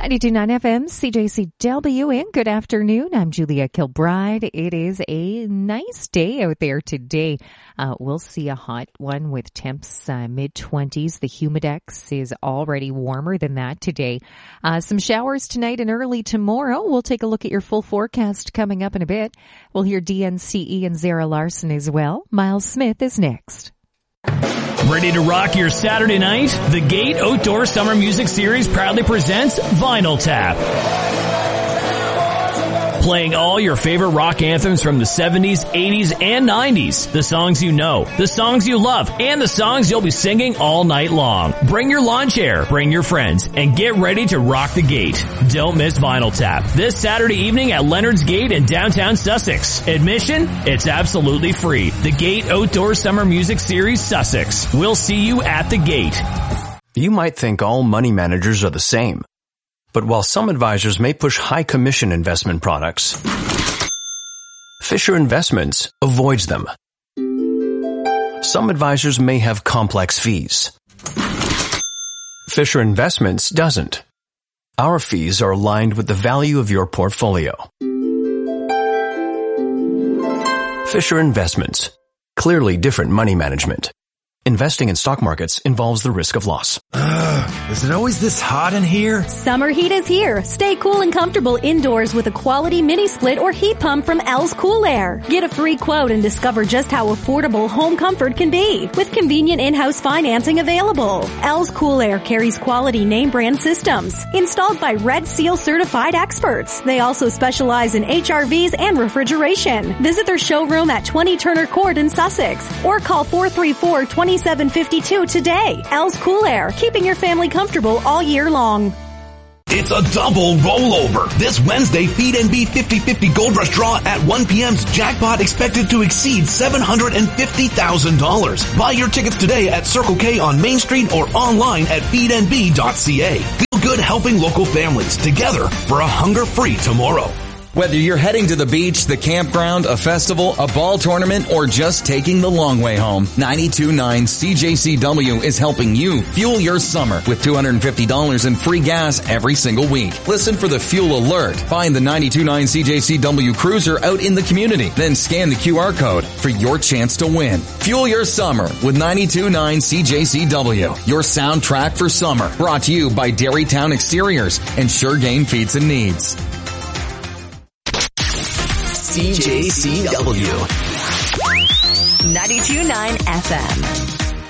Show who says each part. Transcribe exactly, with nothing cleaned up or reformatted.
Speaker 1: ninety-two point nine F M, C J C W, and good afternoon. I'm Julia Kilbride. It is a nice day out there today. Uh, we'll see a hot one with temps uh, mid-twenties. The humidex is already warmer than that today. Uh, some showers tonight and early tomorrow. We'll take a look at your full forecast coming up in a bit. We'll hear D N C E and Zara Larson as well. Miles Smith is next.
Speaker 2: Ready to rock your Saturday night? The Gate Outdoor Summer Music Series proudly presents Vinyl Tap. Playing all your favorite rock anthems from the seventies, eighties, and nineties. The songs you know, the songs you love, and the songs you'll be singing all night long. Bring your lawn chair, bring your friends, and get ready to rock the Gate. Don't miss Vinyl Tap this Saturday evening at Leonard's Gate in downtown Sussex. Admission? It's absolutely free. The Gate Outdoor Summer Music Series Sussex. We'll see you at the Gate.
Speaker 3: You might think all money managers are the same. But while some advisors may push high commission investment products, Fisher Investments avoids them. Some advisors may have complex fees. Fisher Investments doesn't. Our fees are aligned with the value of your portfolio. Fisher Investments. Clearly different money management. Investing in stock markets involves the risk of loss.
Speaker 4: Ugh, is it always this hot in here?
Speaker 5: Summer heat is here. Stay cool and comfortable indoors with a quality mini split or heat pump from L's Cool Air. Get a free quote and discover just how affordable home comfort can be with convenient in-house financing available. L's Cool Air carries quality name brand systems installed by Red Seal certified experts. They also specialize in H R Vs and refrigeration. Visit their showroom at twenty Turner Court in Sussex or call four three four, two seven five two today. L's Cool Air, keeping your family comfortable all year long.
Speaker 6: It's a double rollover. This Wednesday, Feed N B fifty fifty Gold Rush Draw at one p.m.'s jackpot expected to exceed seven hundred fifty thousand dollars. Buy your tickets today at Circle K on Main Street or online at feed n b dot c a. Feel good helping local families together for a hunger-free tomorrow.
Speaker 7: Whether you're heading to the beach, the campground, a festival, a ball tournament, or just taking the long way home, ninety-two point nine C J C W is helping you fuel your summer with two hundred fifty dollars in free gas every single week. Listen for the fuel alert. Find the ninety-two point nine C J C W cruiser out in the community. Then scan the Q R code for your chance to win. Fuel your summer with ninety-two point nine C J C W. Your soundtrack for summer. Brought to you by Dairytown Exteriors and Sure Game Feeds and Needs.
Speaker 8: C J C W ninety-two point nine F M.